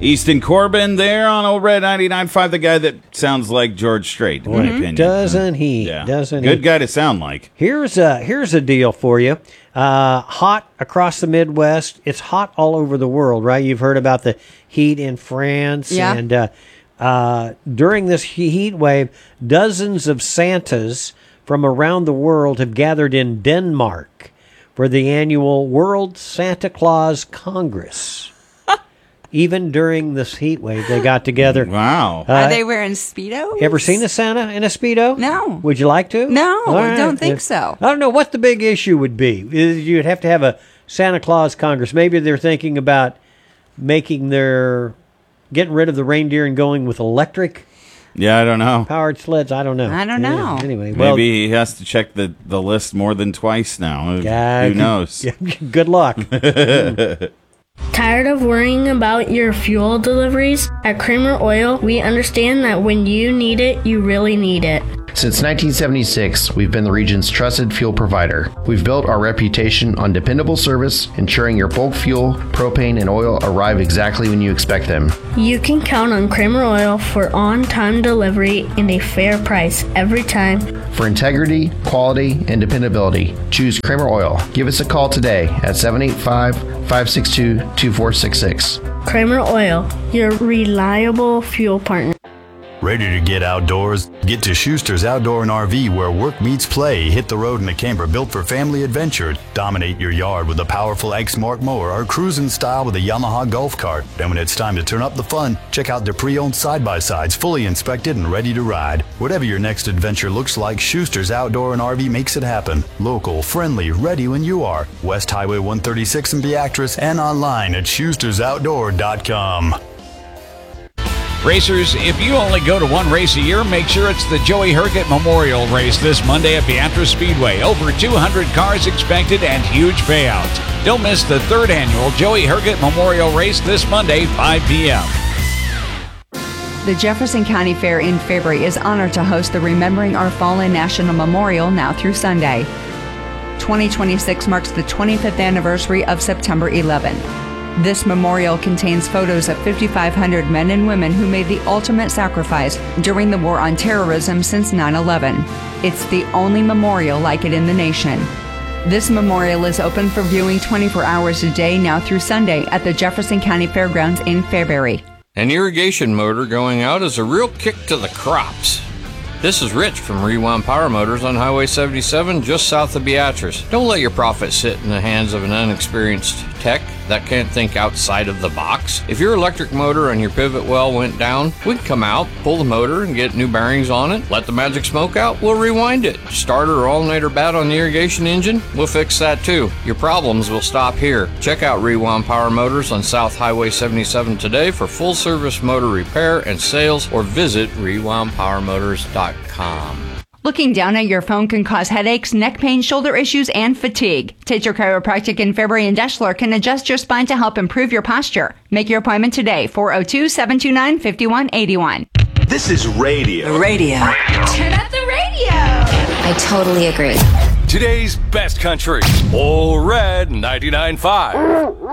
Easton Corbin there on Old Red 99.5, the guy that sounds like George Strait, in my opinion. Doesn't he? Yeah. Doesn't he? Good guy to sound like. Here's a deal for you. Hot across the Midwest. It's hot all over the world, right? You've heard about the heat in France. Yeah. And during this heat wave, dozens of Santas from around the world have gathered in Denmark for the annual World Santa Claus Congress. Even during this heat wave, they got together. Wow. Are they wearing Speedos? Ever seen a Santa in a Speedo? No. Would you like to? No, All I right. don't think so. I don't know what the big issue would be. You'd have to have a Santa Claus Congress. Maybe they're thinking about getting rid of the reindeer and going with electric Yeah, I don't know. powered sleds. I don't know. I don't know. Anyway, well, Maybe he has to check the list more than twice now. Yeah, Who knows? Good luck. Tired of worrying about your fuel deliveries? At Kramer Oil, we understand that when you need it, you really need it. Since 1976, we've been the region's trusted fuel provider. We've built our reputation on dependable service, ensuring your bulk fuel, propane, and oil arrive exactly when you expect them. You can count on Kramer Oil for on-time delivery and a fair price every time. For integrity, quality, and dependability, choose Kramer Oil. Give us a call today at 785-562-2466. Kramer Oil, your reliable fuel partner. Ready to get outdoors? Get to Schuster's Outdoor and RV, where work meets play. Hit the road in a camper built for family adventure. Dominate your yard with a powerful Exmark mower, or cruise in style with a Yamaha golf cart. Then when it's time to turn up the fun, check out their pre-owned side-by-sides, fully inspected and ready to ride. Whatever your next adventure looks like, Schuster's Outdoor and RV makes it happen. Local, friendly, ready when you are. West Highway 136 in Beatrice, and online at schustersoutdoor.com. Racers, if you only go to one race a year, make sure it's the Joey Herget Memorial Race this Monday at Beatrice Speedway. Over 200 cars expected and huge payouts. Don't miss the third annual Joey Herget Memorial Race this Monday, 5 p.m. The Jefferson County Fair in Fairbury is honored to host the Remembering Our Fallen National Memorial now through Sunday. 2026 marks the 25th anniversary of September 11. This memorial contains photos of 5,500 men and women who made the ultimate sacrifice during the war on terrorism since 9/11. It's the only memorial like it in the nation. This memorial is open for viewing 24 hours a day now through Sunday at the Jefferson County Fairgrounds in Fairbury. An irrigation motor going out is a real kick to the crops. This is Rich from Rewound Power Motors on Highway 77 just south of Beatrice. Don't let your profit sit in the hands of an inexperienced tech that can't think outside of the box. If your electric motor on your pivot well went down, we can come out, pull the motor and get new bearings on it, let the magic smoke out, we'll rewind it. Starter or alternator bad on the irrigation engine, we'll fix that too. Your problems will stop here. Check out Rewound Power Motors on South Highway 77 today for full service motor repair and sales, or visit rewoundpowermotors.com. Looking down at your phone can cause headaches, neck pain, shoulder issues, and fatigue. Teacher Chiropractic in Fairbury and Deschler can adjust your spine to help improve your posture. Make your appointment today, 402-729-5181. This is radio. Radio. Turn up the radio. I totally agree. Today's best country. Old Red 99.5.